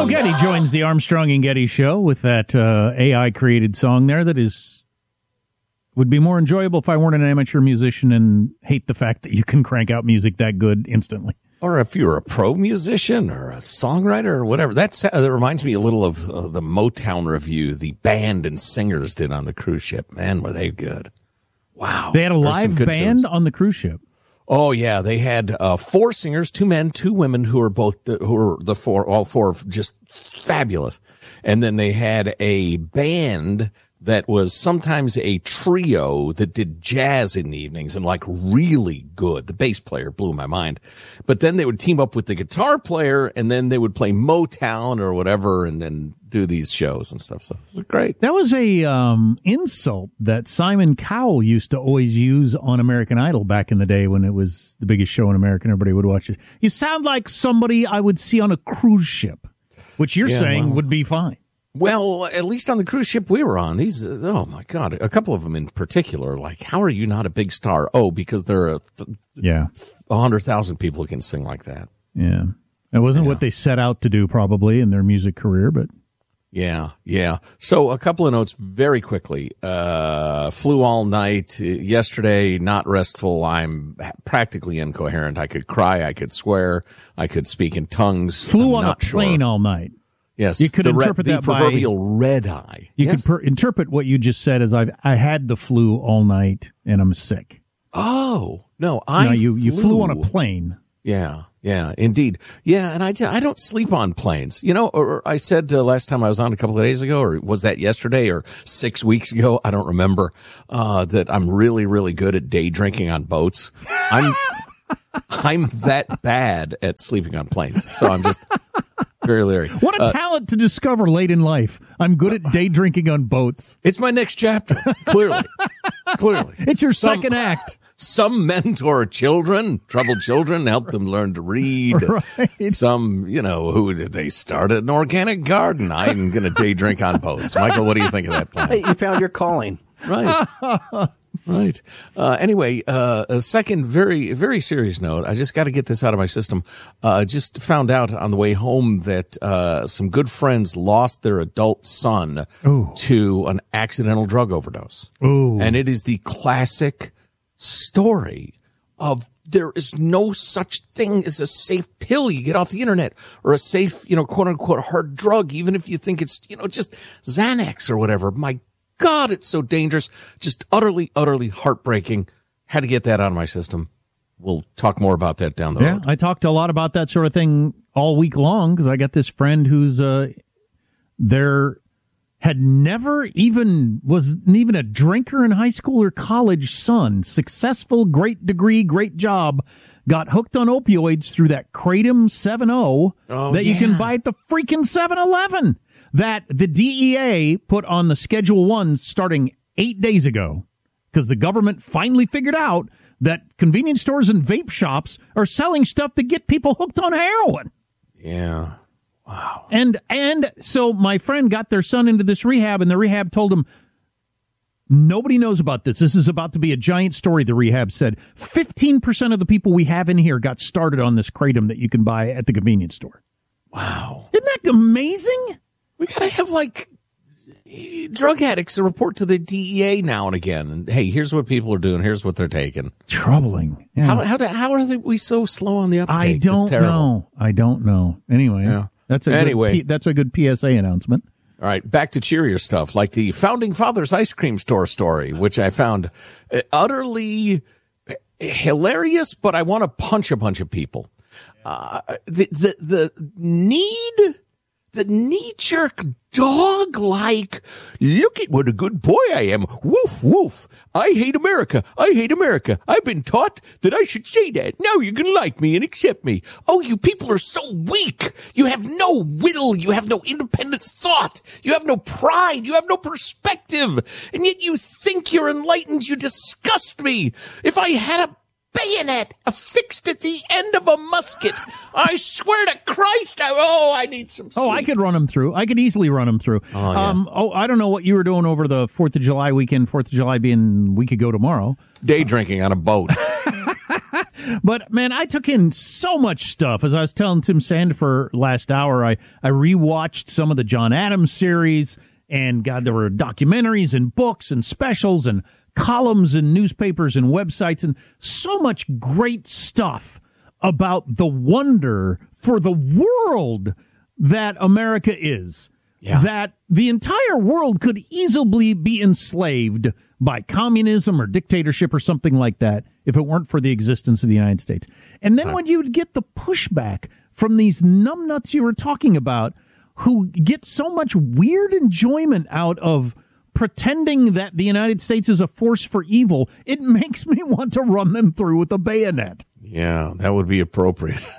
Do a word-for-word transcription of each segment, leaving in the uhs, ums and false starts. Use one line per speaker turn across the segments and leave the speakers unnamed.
Well, Getty joins the Armstrong and Getty show with that uh, A I-created song there that is would be more enjoyable if I weren't an amateur musician and hate the fact that you can crank out music that good instantly.
Or if you're a pro musician or a songwriter or whatever. That's, uh, that reminds me a little of uh, the Motown review the band and singers did on the cruise ship. Man, were they good. Wow.
They had a live band tunes. on the cruise ship.
Oh, yeah. They had uh, four singers, two men, two women who are both, the, who are the four, all four just fabulous. And then they had a band that was sometimes a trio that did jazz in the evenings and like really good. The bass player blew my mind. But then they would team up with the guitar player and then they would play Motown or whatever and then do these shows and stuff. So it was great.
That was a um, insult that Simon Cowell used to always use on American Idol back in the day when it was the biggest show in America and everybody would watch it. You sound like somebody I would see on a cruise ship, which you're
yeah,
saying
well,
would be fine.
Well, at least on the cruise ship we were on, these, oh my God, a couple of them in particular, like, how are you not a big star? Oh, because there are th-
yeah.
one hundred thousand people who can sing like that.
Yeah. It wasn't
yeah.
what they set out to do probably in their music career, but.
Yeah, yeah. So a couple of notes very quickly. Uh, flew all night yesterday, not restful. I'm practically incoherent. I could cry, I could swear, I could speak in tongues.
Flew
I'm
on a plane
sure.
all night.
Yes,
you could
the
interpret
re-
that
the proverbial
by,
red eye.
You
yes?
could per- interpret what you just said as I've I had the flu all night and I'm sick.
Oh no, I
no, you
flew.
you flew on a plane.
Yeah, yeah, indeed. Yeah, and I, I don't sleep on planes. You know, or, or I said uh, last time I was on a couple of days ago, or was that yesterday or six weeks ago? I don't remember. Uh, that I'm really, really good at day drinking on boats. I'm I'm that bad at sleeping on planes, so I'm just. Very leery.
What a uh, talent to discover late in life. I'm good at day drinking on boats.
It's my next chapter, clearly. Clearly.
It's your
some,
second act.
Some mentor children, troubled children, help them learn to read.
Right.
Some, you know, who did they start an organic garden? I'm going to day drink on boats. Michael, what do you think of that plan?
You found your calling.
Right. Right. Uh, anyway, uh, a second very, very serious note. I just got to get this out of my system. Uh, just found out on the way home that, uh, some good friends lost their adult son
Ooh.
to an accidental drug overdose.
Ooh.
And it is the classic story of there is no such thing as a safe pill you get off the internet or a safe, you know, quote unquote hard drug, even if you think it's, you know, just Xanax or whatever. My God, it's so dangerous. Just utterly, utterly heartbreaking. Had to get that out of my system. We'll talk more about that down the
yeah,
road.
I talked a lot about that sort of thing all week long because I got this friend who's uh, there had never even, wasn't even a drinker in high school or college, son, successful, great degree, great job, got hooked on opioids through that Kratom seven oh
oh,
that
yeah.
you can buy at the freaking seven eleven. That the D E A put on the Schedule One starting eight days ago because the government finally figured out that convenience stores and vape shops are selling stuff to get people hooked on heroin.
Yeah. Wow.
And and so my friend got their son into this rehab, and the rehab told him, nobody knows about this. This is about to be a giant story, the rehab said. fifteen percent of the people we have in here got started on this Kratom that you can buy at the convenience store.
Wow.
Isn't that amazing?
We gotta have, like, drug addicts report to the D E A now and again. And, hey, here's what people are doing. Here's what they're taking.
Troubling. Yeah.
How how do, how are they, we so slow on the uptake?
I don't
it's terrible.
know. I don't know. Anyway,
yeah.
that's a
anyway.
good P, that's a good P S A announcement.
All right, back to cheerier stuff, like the Founding Fathers ice cream store story, which I found utterly hilarious, but I want to punch a bunch of people. Uh, the, the, the need, the knee-jerk dog-like, look at what a good boy I am. Woof, woof. I hate America. I hate America. I've been taught that I should say that. Now you can like me and accept me. Oh, you people are so weak. You have no will. You have no independent thought. You have no pride. You have no perspective. And yet you think you're enlightened. You disgust me. If I had a bayonet affixed at the end of a musket, I swear to Christ, I, oh, I need some sleep.
Oh, I could run them through. I could easily run them through.
Oh, yeah.
um, oh, I don't know what you were doing over the fourth of July weekend, fourth of July being a week ago tomorrow.
Day drinking on a boat.
But, man, I took in so much stuff. As I was telling Tim Sandefur last hour, I, I rewatched some of the John Adams series, and, God, there were documentaries and books and specials and columns and newspapers and websites and so much great stuff about the wonder for the world that America is. Yeah. That the entire world could easily be enslaved by communism or dictatorship or something like that if it weren't for the existence of the United States. And then when you would get the pushback from these numbnuts you were talking about who get so much weird enjoyment out of pretending that the United States is a force for evil, it makes me want to run them through with a bayonet.
Yeah, that would be appropriate.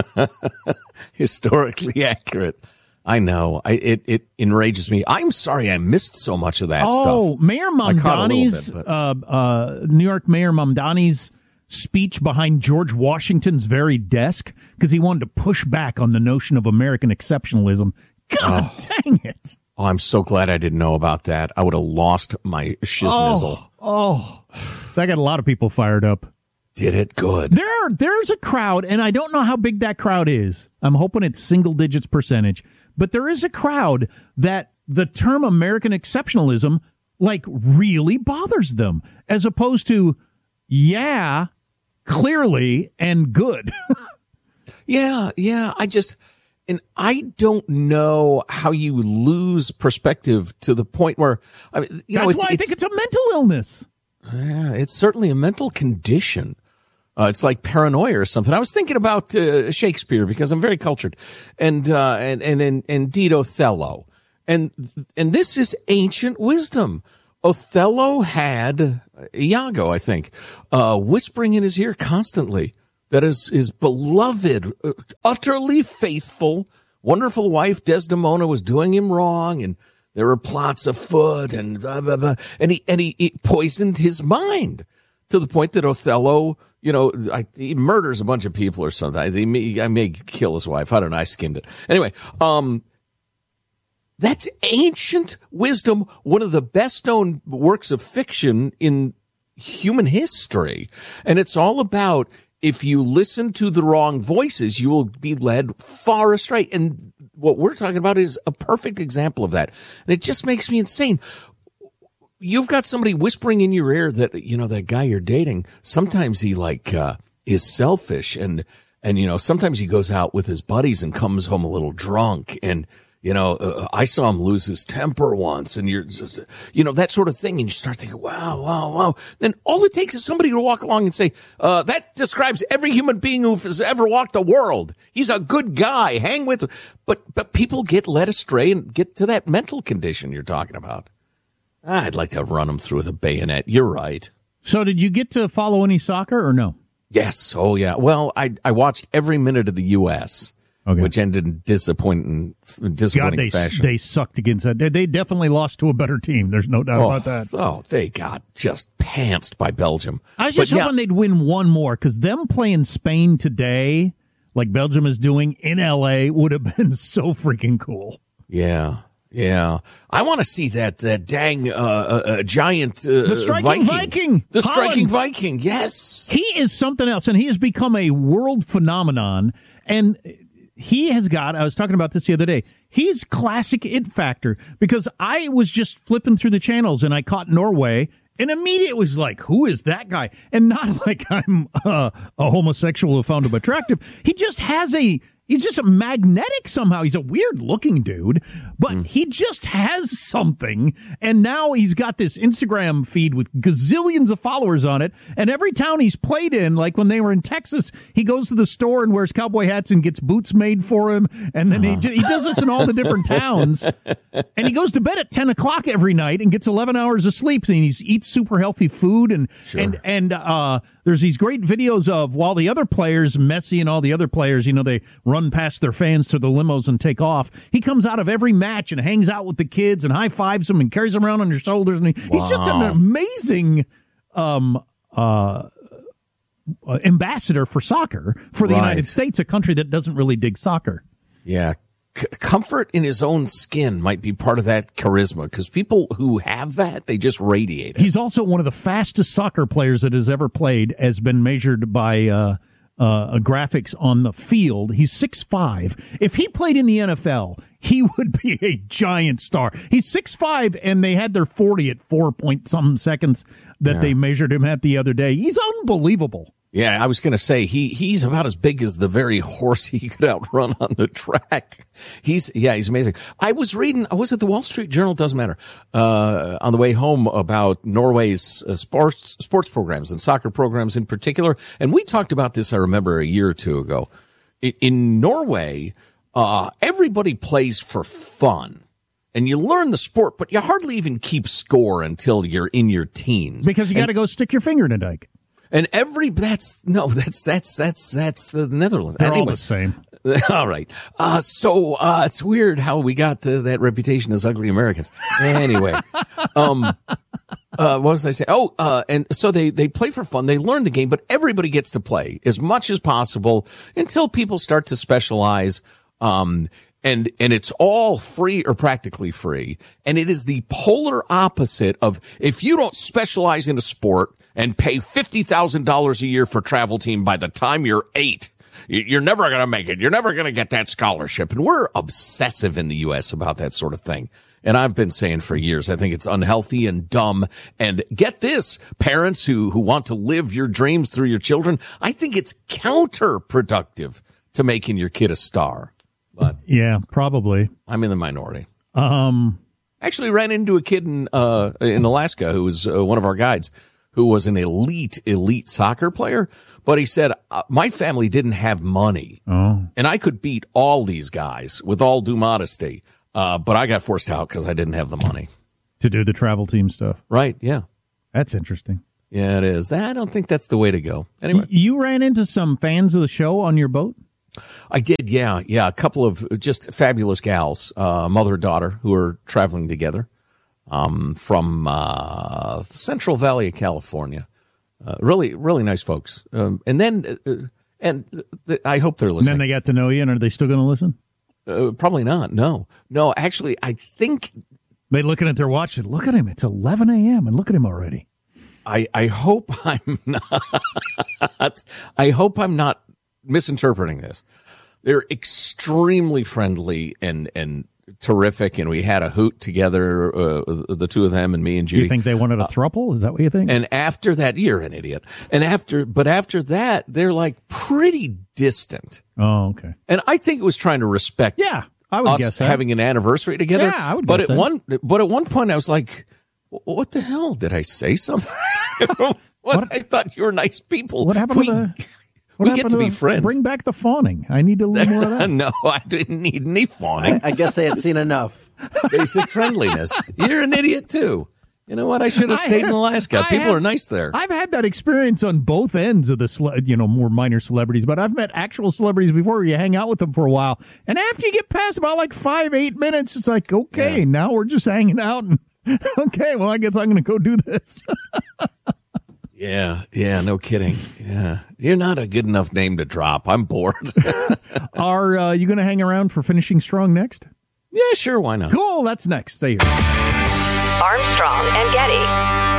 Historically accurate. I know. I, it, it enrages me. I'm sorry I missed so much of that
oh,
stuff.
Oh, Mayor Mamdani's, bit, uh, uh, New York Mayor Mamdani's speech behind George Washington's very desk because he wanted to push back on the notion of American exceptionalism. God oh. dang it.
Oh, I'm so glad I didn't know about that. I would have lost my shiznizzle.
Oh, oh, that got a lot of people fired up.
Did it good.
There, are, there's a crowd, and I don't know how big that crowd is. I'm hoping it's single digits percentage. But there is a crowd that the term American exceptionalism, like, really bothers them, as opposed to, yeah, clearly, and good.
yeah, yeah, I just... And I don't know how you lose perspective to the point where, I mean, you
That's
know, it's,
why I
it's,
think it's a mental illness.
Yeah, it's certainly a mental condition. Uh, it's like paranoia or something. I was thinking about uh, Shakespeare because I'm very cultured, and uh, and and and, and Deed Othello, and and this is ancient wisdom. Othello had Iago, I think, uh, whispering in his ear constantly. That is his beloved, utterly faithful, wonderful wife Desdemona was doing him wrong, and there were plots afoot, and blah, blah, blah. And he and he, he poisoned his mind to the point that Othello, you know, I, he murders a bunch of people or something. I, he may, I may kill his wife. I don't know. I skimmed it anyway. Um, that's ancient wisdom. One of the best known works of fiction in human history, and it's all about. If you listen to the wrong voices, you will be led far astray. And what we're talking about is a perfect example of that. And it just makes me insane. You've got somebody whispering in your ear that, you know, that guy you're dating, sometimes he like, uh, is selfish and, and, you know, sometimes he goes out with his buddies and comes home a little drunk and, you know, uh, I saw him lose his temper once and you're just, you know, that sort of thing. And you start thinking, wow, wow, wow. Then all it takes is somebody to walk along and say, uh, that describes every human being who has ever walked the world. He's a good guy. Hang with him. But, but people get led astray and get to that mental condition you're talking about. I'd like to run them through with a bayonet. You're right.
So did you get to follow any soccer or no?
Yes. Oh, yeah. Well, I, I watched every minute of the U S Okay. Which ended in disappointing, disappointing
God, they,
fashion.
They sucked against that. They, they definitely lost to a better team. There's no doubt
oh,
about that.
Oh, they got just pantsed by Belgium.
I was just but, hoping yeah. they'd win one more, because them playing Spain today, like Belgium is doing in L A, would have been so freaking cool.
Yeah, yeah. I want to see that that dang uh, uh, giant uh,
the striking
Viking.
Viking.
The
Holland.
striking Viking, yes.
He is something else, and he has become a world phenomenon, and... He has got, I was talking about this the other day, he's classic it factor, because I was just flipping through the channels and I caught Norway and immediately was like, who is that guy? And not like I'm uh, a homosexual who found him attractive. He just has a, he's just a magnetic somehow. He's a weird looking dude, but mm. he just has something. And now he's got this Instagram feed with gazillions of followers on it. And every town he's played in, like when they were in Texas, he goes to the store and wears cowboy hats and gets boots made for him. And then uh-huh. he, he does this in all the different towns. And he goes to bed at ten o'clock every night and gets eleven hours of sleep. And he eats super healthy food. And,
sure.
and, and, uh, there's these great videos of while the other players, Messi and all the other players, you know, they run past their fans to the limos and take off. He comes out of every match and hangs out with the kids and high fives them and carries them around on your shoulders. And he, wow. he's just an amazing um, uh, ambassador for soccer for the
right.
United States, a country that doesn't really dig soccer.
Yeah. c- comfort in his own skin might be part of that charisma, because people who have that, they just radiate it.
He's also one of the fastest soccer players that has ever played, has been measured by uh, uh, graphics on the field. He's six five. If he played in the N F L, he would be a giant star. He's six five, and they had their forty at four point something seconds that yeah. they measured him at the other day. He's unbelievable.
Yeah, I was going to say, he, he's about as big as the very horse he could outrun on the track. He's, yeah, he's amazing. I was reading, I was at the Wall Street Journal, doesn't matter, uh, on the way home about Norway's uh, sports, sports programs and soccer programs in particular. And we talked about this, I remember, a year or two ago. In, in Norway, uh, everybody plays for fun. And you learn the sport, but you hardly even keep score until you're in your teens.
Because you got to go stick your finger in a dike.
And every, that's, no, that's, that's, that's, that's the Netherlands.
They're
anyway,
all the same.
All right. Uh, so, uh, it's weird how we got uh, that reputation as ugly Americans. Anyway, um, uh, what was I saying? Oh, uh, and so they, they play for fun. They learn the game, but everybody gets to play as much as possible until people start to specialize. Um, And, and it's all free or practically free. And it is the polar opposite of, if you don't specialize in a sport and pay fifty thousand dollars a year for travel team by the time you're eight, you're never going to make it. You're never going to get that scholarship. And we're obsessive in the U S about that sort of thing. And I've been saying for years, I think it's unhealthy and dumb. And get this, parents who, who want to live your dreams through your children, I think it's counterproductive to making your kid a star. But
yeah, probably.
I'm in the minority.
Um,
Actually ran into a kid in, uh, in Alaska who was uh, one of our guides, who was an elite, elite soccer player. But he said, uh, my family didn't have money.
Oh.
And I could beat all these guys with all due modesty. Uh, but I got forced out because I didn't have the money.
To do the travel team stuff.
Right, yeah.
That's interesting.
Yeah, it is. I don't think that's the way to go. Anyway.
Y- you ran into some fans of the show on your boat?
I did, yeah, yeah. A couple of just fabulous gals, uh, mother and daughter, who are traveling together um, from uh, Central Valley of California. Uh, really, really nice folks. Um, and then, uh, and th- I hope they're listening.
And then they got to know you, and are they still going to listen?
Uh, probably not. No, no. Actually, I think
they looking at their watch. Look at him. It's eleven a.m. and look at him already.
I I hope I'm not. I hope I'm not misinterpreting this. They're extremely friendly and and terrific, and we had a hoot together, uh, the two of them and me and Judy.
You think they wanted a throuple? Is that what you think?
And after that, you're an idiot. And after, but after that, they're like pretty distant.
Oh, okay.
And I think it was trying to respect.
Yeah, I would
us
guess that.
having an anniversary together.
Yeah, I would
but
guess
at
that.
one, but at one point, I was like, "What the hell? Did I say something? what? what? I thought you were nice people.
What happened
we,
to the? What
we
happened
get to,
to
be
the,
friends.
Bring back the fawning. I need a little more of that.
No, I didn't need any fawning.
I, I guess they had seen enough.
Basic friendliness. You're an idiot too. You know what? I should have stayed in Alaska.
I
People
have,
are nice there.
I've had that experience on both ends of the, cele- you know, more minor celebrities, but I've met actual celebrities before where you hang out with them for a while. And after you get past about like five, eight minutes, it's like, okay,
yeah.
now we're just hanging out. And okay, well, I guess I'm going to go do this.
Yeah, yeah, no kidding. Yeah, you're not a good enough name to drop. I'm bored.
Are uh, you going to hang around for Finishing Strong next?
Yeah, sure, why not?
Cool, that's next. Stay here.
Armstrong and Getty.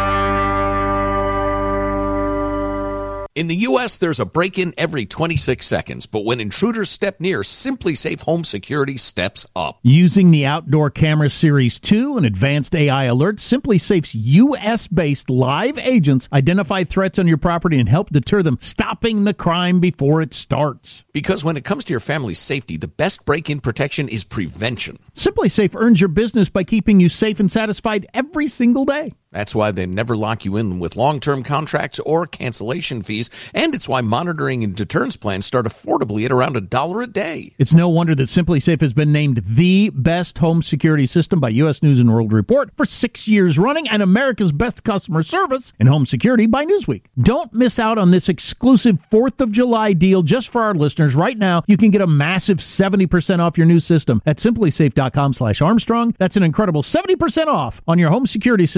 In the U S, there's a break-in every twenty-six seconds, but when intruders step near, SimpliSafe Home Security steps up.
Using the Outdoor Camera Series two and advanced A I alerts, SimpliSafe's U S-based live agents identify threats on your property and help deter them, stopping the crime before it starts.
Because when it comes to your family's safety, the best break-in protection is prevention.
SimpliSafe earns your business by keeping you safe and satisfied every single day.
That's why they never lock you in with long-term contracts or cancellation fees, and it's why monitoring and deterrence plans start affordably at around a dollar a day.
It's no wonder that SimpliSafe has been named the best home security system by U S News and World Report for six years running and America's best customer service in home security by Newsweek. Don't miss out on this exclusive fourth of July deal just for our listeners. Right now, you can get a massive seventy percent off your new system at simplysafe.com slash Armstrong. That's an incredible seventy percent off on your home security system at simplysafe.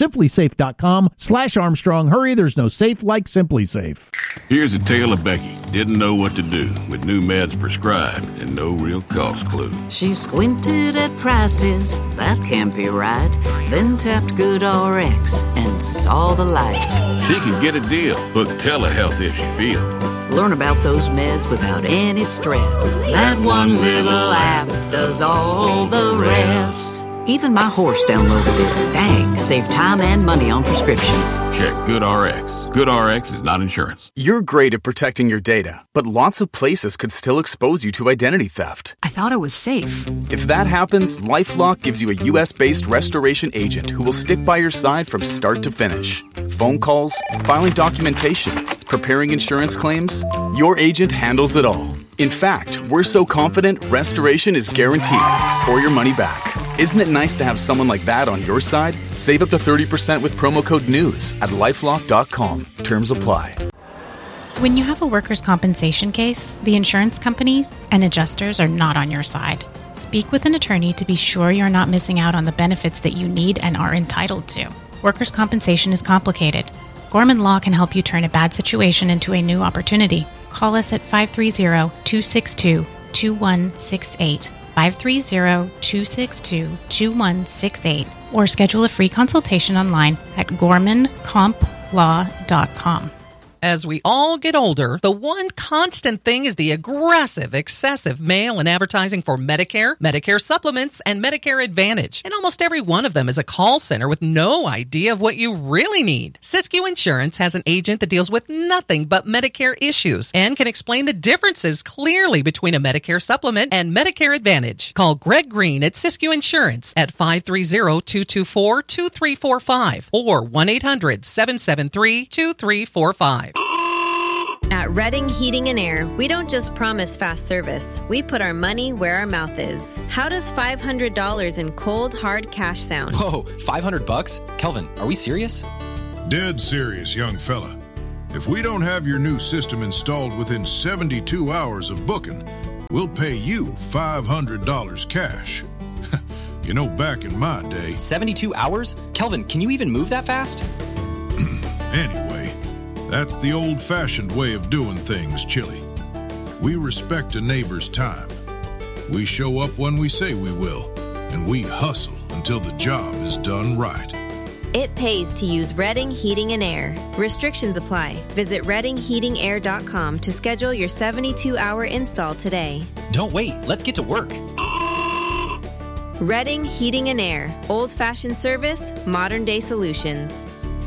simplysafe.com slash Armstrong. Hurry, there's no safe like Simply Safe.
Here's a tale of Becky. Didn't know what to do with new meds prescribed and no real cost clue.
She squinted at prices, that can't be right. Then tapped GoodRx and saw the light.
She could get a deal. Book telehealth if she feels.
Learn about those meds without any stress. That one little app does all the rest. Even my horse downloaded it. Dang, save time and money on prescriptions.
Check GoodRx. GoodRx is not insurance.
You're great at protecting your data, but lots of places could still expose you to identity theft.
I thought it was safe.
If that happens, LifeLock gives you a U S-based restoration agent who will stick by your side from start to finish. Phone calls, filing documentation, preparing insurance claims, your agent handles it all. In fact, we're so confident restoration is guaranteed or your money back. Isn't it nice to have someone like that on your side? Save up to thirty percent with promo code NEWS at lifelock dot com. Terms apply.
When you have a workers' compensation case, the insurance companies and adjusters are not on your side. Speak with an attorney to be sure you're not missing out on the benefits that you need and are entitled to. Workers' compensation is complicated. Gorman Law can help you turn a bad situation into a new opportunity. Call us at five three zero, two six two, two one six eight. five three zero, two six two, two one six eight or schedule a free consultation online at gorman comp law dot com.
As we all get older, the one constant thing is the aggressive, excessive mail and advertising for Medicare, Medicare supplements, and Medicare Advantage. And almost every one of them is a call center with no idea of what you really need. Siskiyou Insurance has an agent that deals with nothing but Medicare issues and can explain the differences clearly between a Medicare supplement and Medicare Advantage. Call Greg Green at Siskiyou Insurance at five three zero, two two four, two three four five or one eight hundred, seven seven three, two three four five.
At Redding Heating and Air, we don't just promise fast service. We put our money where our mouth is. How does five hundred dollars in cold, hard cash sound?
Whoa, five hundred bucks? Kelvin, are we serious?
Dead serious, young fella. If we don't have your new system installed within seventy-two hours of booking, we'll pay you five hundred dollars cash. You know, back in my day...
seventy-two hours? Kelvin, can you even move that fast?
Anyway... that's the old-fashioned way of doing things, Chili. We respect a neighbor's time. We show up when we say we will, and we hustle until the job is done right.
It pays to use Redding Heating and Air. Restrictions apply. Visit redding heating air dot com to schedule your seventy-two hour install today.
Don't wait. Let's get to work.
Redding Heating and Air. Old-fashioned service, modern-day solutions.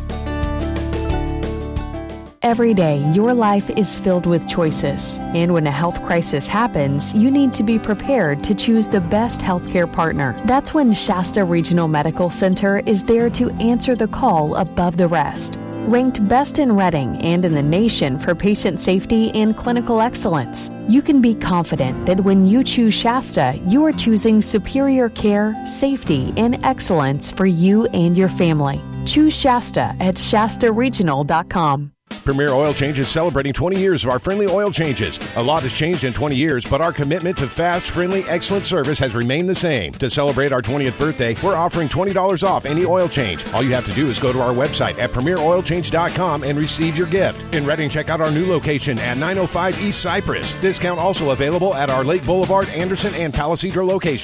Every day, your life is filled with choices. And when a health crisis happens, you need to be prepared to choose the best healthcare partner. That's when Shasta Regional Medical Center is there to answer the call above the rest. Ranked best in Redding and in the nation for patient safety and clinical excellence, you can be confident that when you choose Shasta, you are choosing superior care, safety, and excellence for you and your family. Choose Shasta at shasta regional dot com.
Premier Oil Change is celebrating twenty years of our friendly oil changes. A lot has changed in twenty years, but our commitment to fast, friendly, excellent service has remained the same. To celebrate our twentieth birthday, we're offering twenty dollars off any oil change. All you have to do is go to our website at premier oil change dot com and receive your gift. In Redding, check out our new location at nine oh five East Cypress. Discount also available at our Lake Boulevard, Anderson, and Palisadro locations.